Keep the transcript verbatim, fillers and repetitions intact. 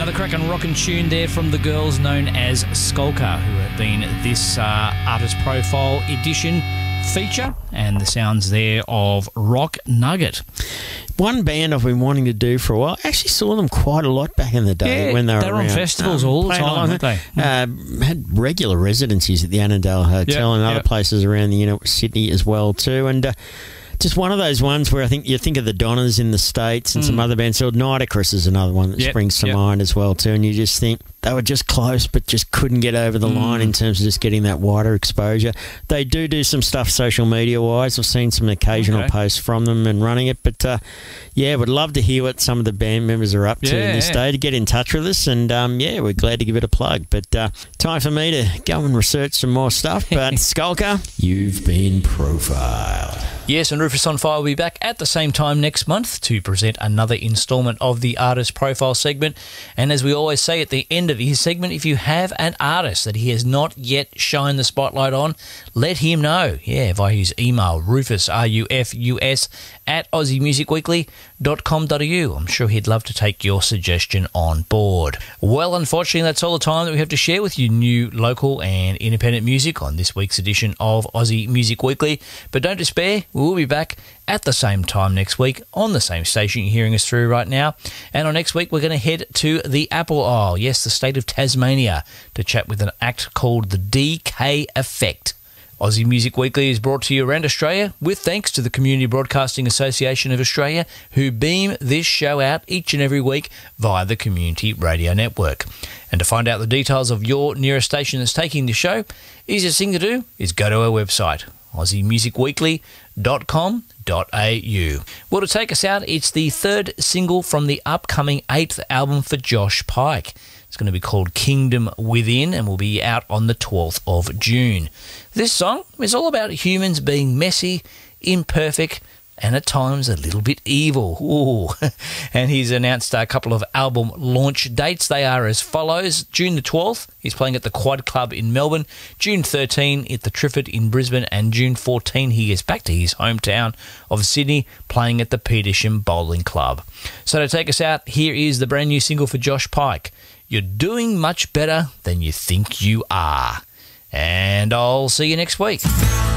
Another crack and rockin' tune there from the girls known as Skulker, who have been this uh, Artist Profile edition feature, and the sounds there of Rock Nugget. One band I've been wanting to do for a while. I actually saw them quite a lot back in the day yeah, when they were they were around. on festivals um, all the time, weren't they? Uh, had regular residencies at the Annandale Hotel yep, and other yep. places around the you know, Sydney as well too. And uh, just one of those ones where I think you think of the Donnas in the States and mm. some other bands. So Nitocris is another one that yep, springs to yep. mind as well too. And you just think they were just close but just couldn't get over the mm. line in terms of just getting that wider exposure. They do do some stuff social media-wise. I've seen some occasional okay. posts from them and running it. But, uh, yeah, would love to hear what some of the band members are up to yeah, in this yeah. day, to get in touch with us. And, um, yeah, we're glad to give it a plug. But uh, time for me to go and research some more stuff. But, Skulker, you've been profiled. Yes, and Rufus on Fire will be back at the same time next month to present another instalment of the Artist Profile segment. And as we always say at the end of his segment, if you have an artist that he has not yet shined the spotlight on, let him know. Yeah, via his email, Rufus, R U F U S, at aussie music weekly dot com dot a u. I'm sure he'd love to take your suggestion on board. Well, unfortunately, that's all the time that we have to share with you new, local and independent music on this week's edition of Aussie Music Weekly. But don't despair, we'll be back at the same time next week on the same station you're hearing us through right now. And on next week, we're going to head to the Apple Isle, yes, the state of Tasmania, to chat with an act called the D K Effect. Aussie Music Weekly is brought to you around Australia with thanks to the Community Broadcasting Association of Australia, who beam this show out each and every week via the Community Radio Network. And to find out the details of your nearest station that's taking the show, easiest thing to do is go to our website, aussie music weekly dot com dot a u. Well, to take us out, it's the third single from the upcoming eighth album for Josh Pike. It's going to be called Kingdom Within and will be out on the twelfth of June. This song is all about humans being messy, imperfect, and at times a little bit evil. Ooh. And he's announced a couple of album launch dates. They are as follows. June the twelfth, he's playing at the Quad Club in Melbourne. June thirteenth at the Triffid in Brisbane. And June fourteenth, he gets back to his hometown of Sydney, playing at the Petersham Bowling Club. So to take us out, here is the brand new single for Josh Pike, You're Doing Much Better Than You Think You Are. And I'll see you next week.